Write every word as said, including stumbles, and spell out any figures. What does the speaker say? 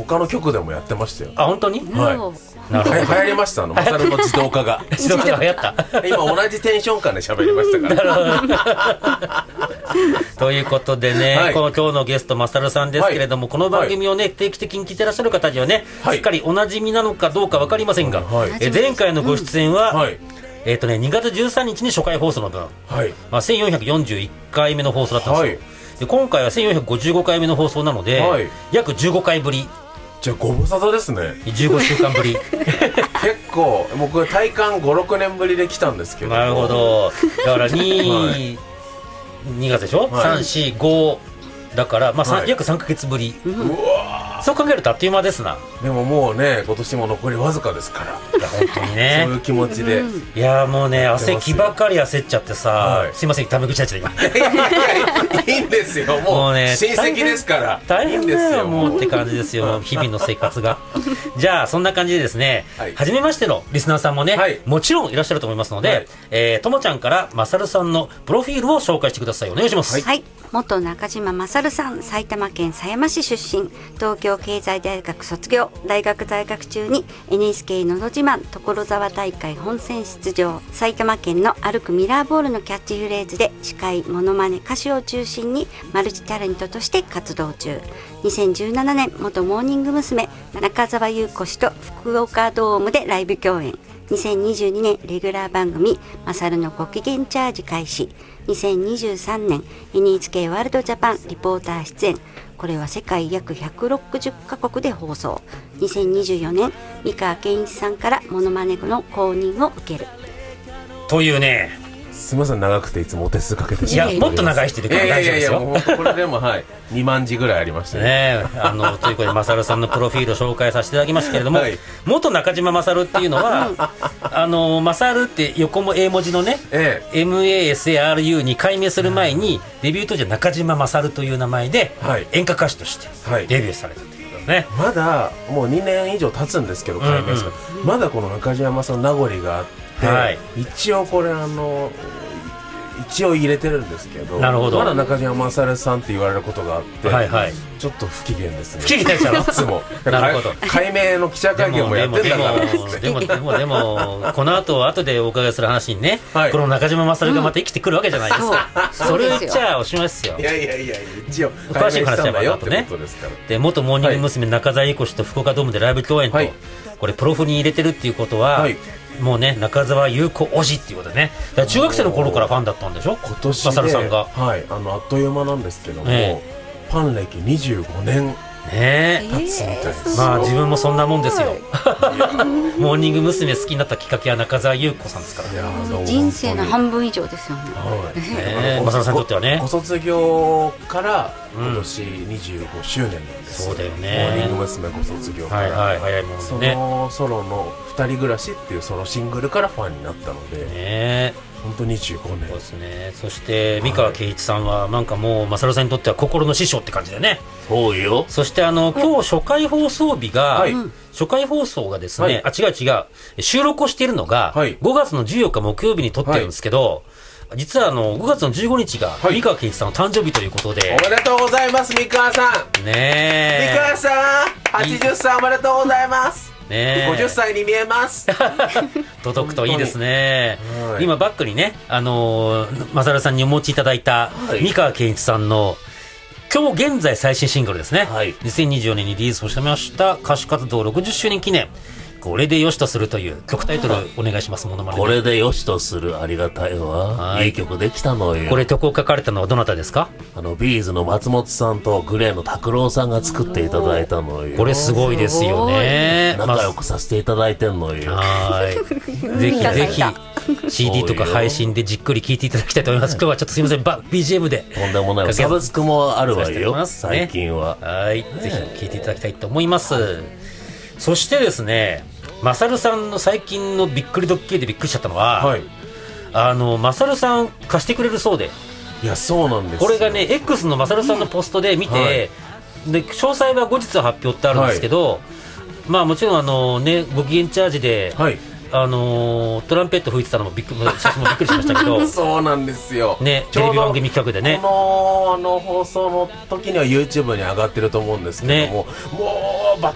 他の局でもやってましたよ。 あ、本当に？ はい。なるほど。流行りました、あのマサルの自動化が。 自動化が流行った。 今同じテンション感で喋りましたから。なるほど。ということでね、はい、この今日のゲストマサルさんですけれども、はい、この番組をね定期的に聞いてらっしゃる方にはね、はい、すっかりおなじみなのかどうか分かりませんが、はい、え前回のご出演は、うんはい、えーとね、にがつじゅうさんにちに初回放送の分、はい、まあ、せんよんひゃくよんじゅういっかいめの放送だったんですよ。はい、で今回はせんよんひゃくごじゅうごかいめの放送なので、はい、約じゅうごかいぶり。 じゃあご無沙汰ですね。 じゅうごしゅうかんぶり。 結構僕体感ごろくねんぶりで来たんですけど。 なるほど。だから に,、はい、にがつでしょ、はい、さん、し、ごだから、まあはい、約さんかげつぶり。うわ、そう考えるとあっという間ですな。 でももうね、今年も残りわずかですから。 いや本当にね。 そういう気持ちで、うん、 いやもうね、汗気ばかり焦っちゃってさ、はい、すいません、タメ口になっちゃった今。 いやいやいいんですよ、もう、もうね、親戚ですから大変ですよ、もうって感じですよ、日々の生活が。じゃあそんな感じでですね、はい、初めましてのリスナーさんもね、はい、もちろんいらっしゃると思いますので、はい、えー、ともちゃんからマサルさんのプロフィールを紹介してください。お願いします。 はい、はい、元中島勝さん、埼玉県狭山市出身、東京経済大学卒業、大学在学中に エヌエスケー のど自慢所沢大会本戦出場、埼玉県の歩くミラーボールのキャッチフレーズで司会、モノマネ、歌手を中心にマルチタレントとして活動中。にせんじゅうななねん元モーニング娘。中澤裕子氏と福岡ドームでライブ共演。にせんにじゅうにねんレギュラー番組マサルのご機嫌チャージ開始。にせんにじゅうさんねん エヌエイチケー ワールドジャパンリポーター出演。これは世界約ひゃくろくじゅっかこくで放送。にせんにじゅうよねん三河健一さんからモノマネの公認を受けるというね。 すみません、長くていつもお手数かけてしまう。 いや、もっと長い人いるから大丈夫ですよ。いやいやいや、もうこれでもはいにまんじぐらいありました ね, ねあのということでマサルさんのプロフィールを紹介させていただきましたけれども、はい、元中島マサルっていうのはあのマサルって横も英文字のね、ええ、エムエーエスエーアールユー に改名する前に、デビュー当時は中島マサルという名前で、はい、演歌歌手としてデビューされたということですね。 まだもうにねん以上経つんですけど、改名して、うんうん、まだこの中島マサルの名残があって、はい、一応これあの一応入れてるんですけど、 なるほど、 まだ中島マサルさんって言われることがあって、はいはい、ちょっと不機嫌ですね。 不機嫌でしたの？ いつも。なるほど。改名の記者会見もやってんだからですね。 でもでもでもこの後後でお伺いする話にね、はい、この中島マサルがまた生きてくるわけじゃないですか。うん、それ言っちゃおしまいですよ。 いやいやいや、一応詳しい話はまたね。で元モーニング娘。中澤裕子氏と福岡ドームでライブ共演と、はい、これプロフに入れてるっていうことは。はい、もうね、中澤裕子推しっていうことでね、だから中学生の頃からファンだったんでしょ、 今年で。 マサルさんが、 はい、あのあっという間なんですけども、えー、ファン歴にじゅうごねんね経つみたいです。 まあ自分もそんなもんですよ。モーニング娘。好きになったきっかけは中澤裕子さんですから。いや人生の半分以上ですよね。 はい、マサルさんにとってはね、 ご卒業から今年にじゅうごしゅうねんなんです、 うん、そうだよね。 モーニング娘。ご卒業から、 はいはい、早いもんね。 そのソロのふたり暮らしっていうソロシングルからファンになったので、ね、本当ににじゅうごねん。 そうですね。そして三河圭一さんはなんかもうマサルさんにとっては心の師匠って感じでね。 そうよ。 そしてあの今日初回放送日が、はい、初回放送がですね、はい、あ違う違う収録をしているのが、はい、ごがつのじゅうよっか木曜日に撮ってるんですけど、はい、実はあのごがつのじゅうごにちが三河圭一さんの誕生日ということで、 おめでとうございます三河さん。 ねえ、 三河さんはちじゅっさいおめでとうございます。ね、ごじゅっさいに見えます。 届くといいですね。はい、今バックにね、あのー、マサルさんにお持ちいただいた三河圭一さんの今日現在最新シングルですね、はい、にせんにじゅうよねんにリリースをしました歌手活動ろくじゅっしゅうねん記念、これでよしとするという曲タイトルお願いします。ものまね。 これでよしとする、ありがたいわ。いい曲できたのよ。 これ曲を書かれたのはどなたですか？ あのビーズの松本さんとグレーの拓郎さんが作っていただいたのよ。 これすごいですよね。 仲良くさせていただいてんのよ。 はい。ぜひぜひ シーディー とか配信でじっくり聴いていただきたいと思います。今日はちょっとすみません、バ ビージーエム でとんでもない。サブスクもあるわよ、最近は。 はい、ぜひ聴いていただきたいと思います。そしてですね、マサルさんの最近のびっくりドッキリでびっくりしちゃったのは、はい、あのマサルさん貸してくれるそうで。 いや、そうなんですよ。 これがね X のマサルさんのポストで見て、はい、で詳細は後日発表ってあるんですけど、はい、まあもちろんあの、ね、ご機嫌チャージで、はい、あのー、トランペット吹いてたのもびっくり、写真もびっくりしましたけどそうなんですよ、 ね、テレビ番組企画でね、 この、あの放送の時には YouTube に上がってると思うんですけども、ね、もうバッ